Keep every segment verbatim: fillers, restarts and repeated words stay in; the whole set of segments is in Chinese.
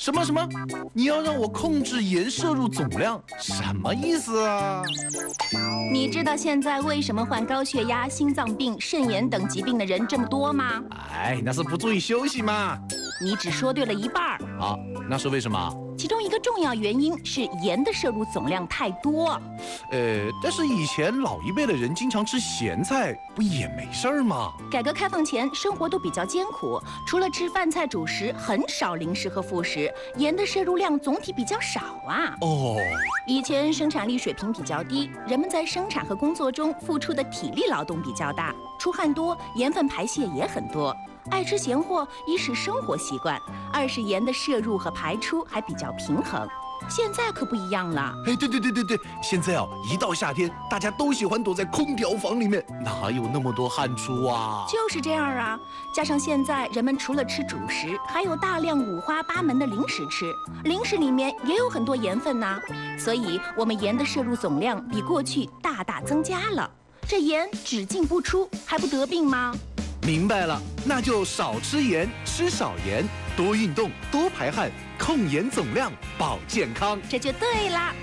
什么什么？你要让我控制盐摄入总量，什么意思啊？ 你知道现在为什么患高血压、心脏病、肾炎等疾病的人这么多吗？ 哎，那是不注意休息嘛。 你只说对了一半儿。 好，那是为什么？ 其中一个重要原因是盐的摄入总量太多。 呃，但是以前老一辈的人经常吃咸菜，不也没事儿吗？ 改革开放前，生活都比较艰苦，除了吃饭菜主食，很少零食和副食，盐的摄入量总体比较少啊。 哦， 以前生产力水平比较低，人们在生产和工作中付出的体力劳动比较大，出汗多，盐分排泄也很多。爱吃咸货，一是生活习惯，二是盐的摄入和排出还比较平衡。现在可不一样了。 哎，对对对对对，现在啊，一到夏天，大家都喜欢躲在空调房里面，哪有那么多汗出啊？ 就是这样啊，加上现在人们除了吃主食，还有大量五花八门的零食吃，零食里面也有很多盐分呐，所以我们盐的摄入总量比过去大大增加了。这盐只进不出，还不得病吗？ 明白了，那就少吃盐，吃少盐，多运动，多排汗，控盐总量，保健康， 这就对啦。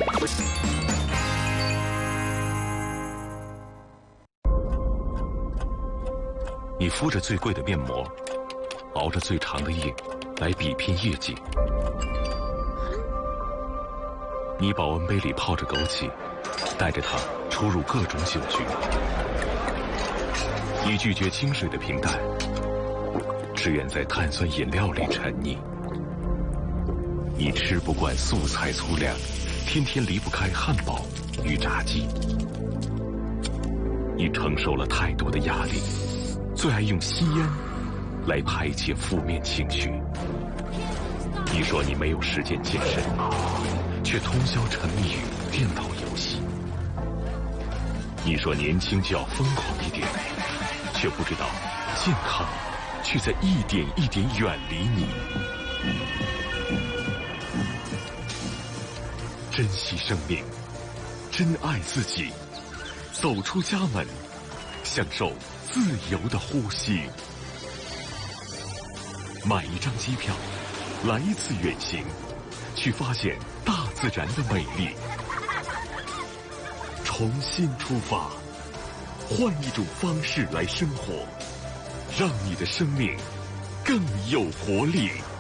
你敷着最贵的面膜，熬着最长的夜，来比拼业绩。你保温杯里泡着枸杞，带着它出入各种酒局。你拒绝清水的平淡，只愿在碳酸饮料里沉溺。你吃不惯素菜粗粮，天天离不开汉堡与炸鸡。你承受了太多的压力，最爱用吸烟来排解负面情绪。你说你没有时间健身，却通宵沉迷于电脑游戏。你说年轻就要疯狂一点，却不知道健康却在一点一点远离你。珍惜生命，珍爱自己，走出家门，享受自由的呼吸。买一张机票，来一次远行，去发现大自然的美丽。重新出发，换一种方式来生活，让你的生命更有活力。